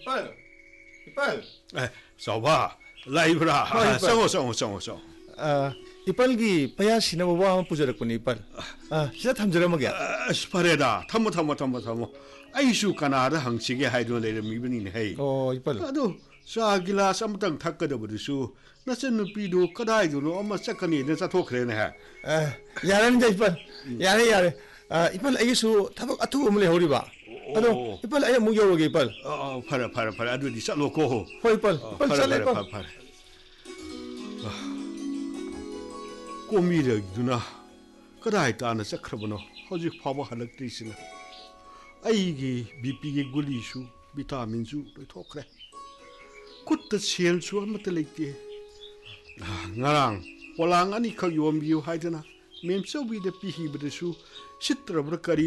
이빨. 저봐 라이브라 성호. 이빨기 바야시나 뭐 한번 부저랬군요 이빨. 진짜 탐저러 먹야. 스파레다 타모 아이수 까나다 항식에 하이드로 내려미분이네 헤이 이빨. 아도 샤길라스 아무튼 탁거더버리수 나선 누피도 까다이도로 엄마 짝까니 사토크레네 야라는 이빨. 야래. 이빨 아이수 타박 아투 오물래 허리봐. 아도 이빨 아야 무겨오게 이빨. 파라 아두디 살로코 이빨 살래 이빨. 꼬미력이구나 그다이 따나 짝크러보노 허직 파보 할락들이시나 아이기 비피게 굴리슈 비타민수 토크래 굿다 셀수 아무것도 레이티 나랑 홀랑 아니 그 요미유 하이드나 멤서비데 피히브데수 시트러브르 까리